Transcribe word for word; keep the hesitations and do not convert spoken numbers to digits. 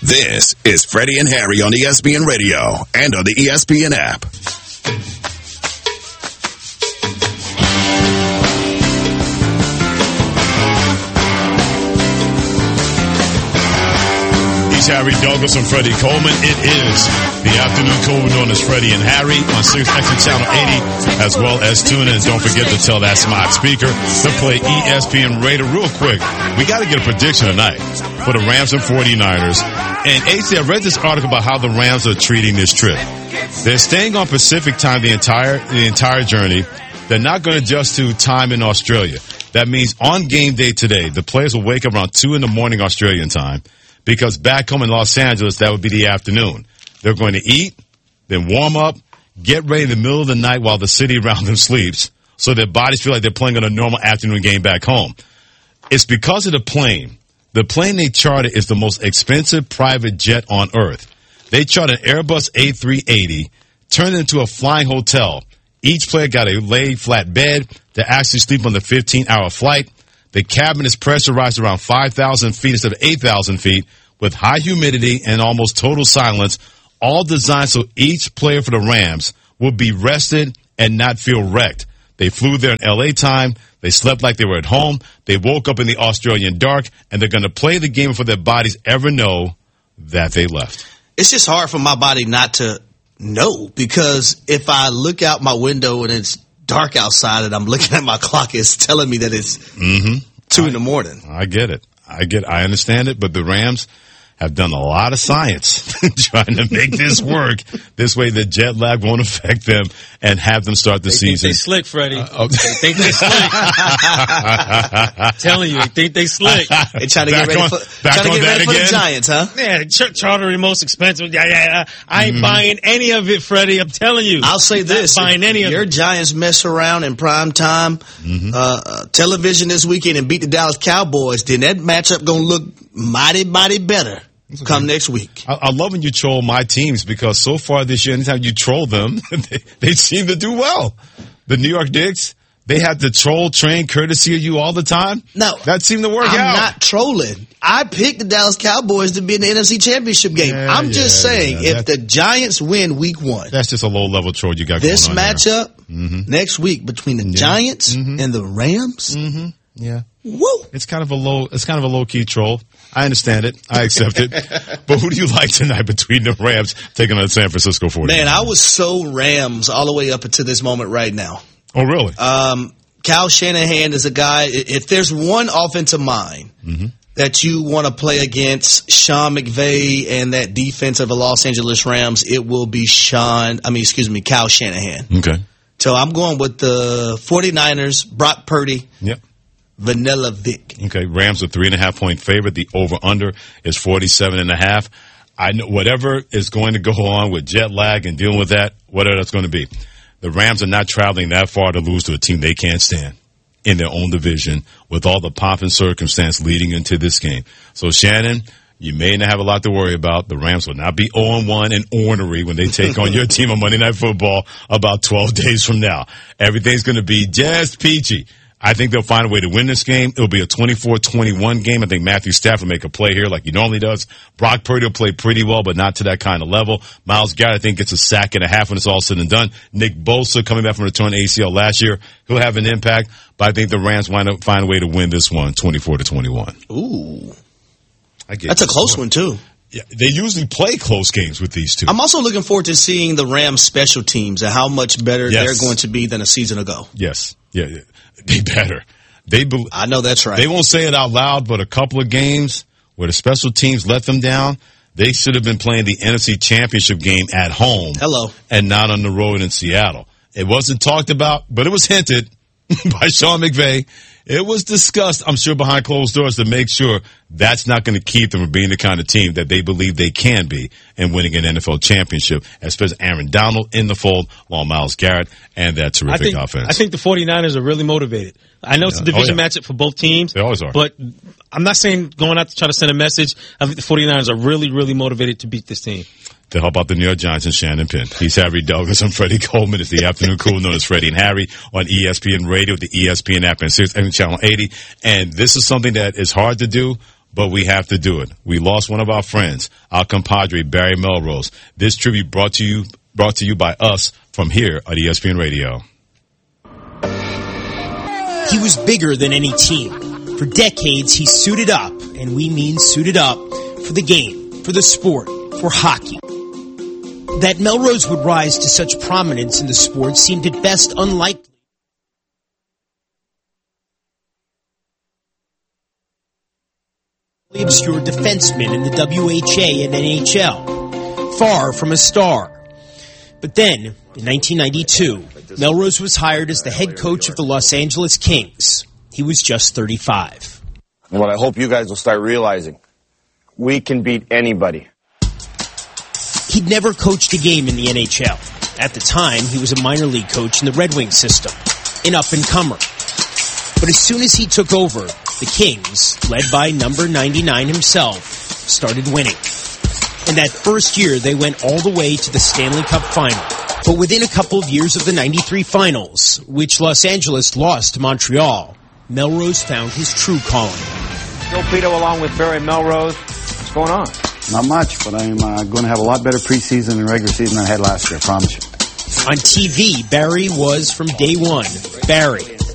This is Freddie and Harry on E S P N Radio and on the E S P N app. He's Harry Douglas and Freddie Coleman. It is the afternoon cool known as Freddie and Harry on Sirius X M Channel eighty, as well as tune in. And don't forget to tell that smart speaker to play E S P N Radio. Real quick, we got to get a prediction tonight for the Rams and forty-niners. And A C, I read this article about how the Rams are treating this trip. They're staying on Pacific time the entire the entire journey. They're not going to adjust to time in Australia. That means on game day today, the players will wake up around two in the morning Australian time. Because back home in Los Angeles, that would be the afternoon. They're going to eat, then warm up, get ready in the middle of the night while the city around them sleeps, so their bodies feel like they're playing on a normal afternoon game back home. It's because of the plane. The plane they charter is the most expensive private jet on earth. They chartered an Airbus A three eighty, turned it into a flying hotel. Each player got a laid flat bed to actually sleep on the fifteen-hour flight. The cabin is pressurized around five thousand feet instead of eight thousand feet with high humidity and almost total silence, all designed so each player for the Rams will be rested and not feel wrecked. They flew there in L A time. They slept like they were at home. They woke up in the Australian dark, and they're going to play the game before their bodies ever know that they left. It's just hard for my body not to know, because if I look out my window and it's dark outside and I'm looking at my clock, it's telling me that it's mm-hmm. two I, in the morning. I get it. I get I understand it, but the Rams have done a lot of science trying to make this work. This way the jet lag won't affect them and have them start the they season. Think they slick, Freddie. Uh, oh. They think they slick. Telling you, they think they slick. They trying to back get ready, on, for, trying to get ready for the Giants, huh? Yeah, ch- chartering the most expensive. Yeah, yeah, yeah. I ain't mm-hmm. buying any of it, Freddie. I'm telling you. I'll say this. Not buying any of your it. Giants mess around in prime time mm-hmm. uh, uh, television this weekend and beat the Dallas Cowboys, then that matchup going to look mighty, mighty better. Okay. Come next week. I, I love when you troll my teams, because so far this year, anytime you troll them, they, they seem to do well. The New York Knicks, they have the troll train courtesy of you all the time. No, that seemed to work I'm out. I'm not trolling. I picked the Dallas Cowboys to be in the N F C Championship game. Yeah, I'm just yeah, saying, yeah, if the Giants win week one, that's just a low level troll you got. This going on matchup mm-hmm. next week between the yeah. Giants mm-hmm. and the Rams. Mm-hmm. Yeah. Woo! It's kind of a low. It's kind of a low key troll. I understand it. I accept it. But who do you like tonight between the Rams taking on the San Francisco forty-niners? Man, I was so Rams all the way up until this moment right now. Oh, really? Um, Kyle Shanahan is a guy. If there's one offensive mind mm-hmm. that you want to play against, Sean McVay and that defense of the Los Angeles Rams, it will be Sean. I mean, excuse me, Kyle Shanahan. Okay. So I'm going with the forty-niners. Brock Purdy. Yep. Vanilla Vic. Okay, Rams are three and a half point favorite. The over under is forty-seven and a half. I know whatever is going to go on with jet lag and dealing with that, whatever that's going to be. The Rams are not traveling that far to lose to a team they can't stand in their own division with all the pomp and circumstance leading into this game. So Shannon, you may not have a lot to worry about. The Rams will not be oh and one and ornery when they take on your team on Monday Night Football about twelve days from now. Everything's going to be just peachy. I think they'll find a way to win this game. It'll be a twenty-four twenty-one game. I think Matthew Stafford will make a play here like he normally does. Brock Purdy will play pretty well, but not to that kind of level. Myles Garrett, I think, gets a sack and a half when it's all said and done. Nick Bosa, coming back from a torn A C L last year, he'll have an impact. But I think the Rams wind up find a way to win this one, twenty-four to twenty-one. Ooh. I get That's a close one, too. Yeah, they usually play close games with these two. I'm also looking forward to seeing the Rams special teams and how much better yes. they're going to be than a season ago. Yes. Yeah, yeah. They better. They be- I know that's right. They won't say it out loud, but a couple of games where the special teams let them down, they should have been playing the N F C Championship game at home. Hello. And not on the road in Seattle. It wasn't talked about, but it was hinted by Sean McVay. It was discussed, I'm sure, behind closed doors to make sure that's not going to keep them from being the kind of team that they believe they can be and winning an N F L championship, especially Aaron Donald in the fold, along Myles Garrett, and that terrific I think, offense. I think the forty-niners are really motivated. I know it's a division oh, yeah. matchup for both teams. They always are. But I'm not saying going out to try to send a message. I think the forty-niners are really, really motivated to beat this team. To help out the New York Giants and Shannon Penn. He's Harry Douglas. I'm Freddie Coleman. It's the afternoon cool known as Freddie and Harry on E S P N Radio, the E S P N app, and Sirius X M Channel eighty. And this is something that is hard to do, but we have to do it. We lost one of our friends, our compadre, Barry Melrose. This tribute brought to you, brought to you by us from here at E S P N Radio. He was bigger than any team. For decades, he suited up, and we mean suited up, for the game, for the sport, for hockey. That Melrose would rise to such prominence in the sport seemed at best unlikely. Obscure defenseman in the W H A and N H L, far from a star. But then, in nineteen ninety-two, Melrose was hired as the head coach of the Los Angeles Kings. He was just thirty-five. And what I hope you guys will start realizing, we can beat anybody. He'd never coached a game in the N H L. At the time, he was a minor league coach in the Red Wings system, an up-and-comer. But as soon as he took over, the Kings, led by number ninety-nine himself, started winning. And that first year, they went all the way to the Stanley Cup final. But within a couple of years of the ninety-three finals, which Los Angeles lost to Montreal, Melrose found his true calling. Joe Pito along with Barry Melrose. What's going on? Not much, but I'm uh, going to have a lot better preseason and regular season than I had last year, I promise you. On T V, Barry was from day one, Barry.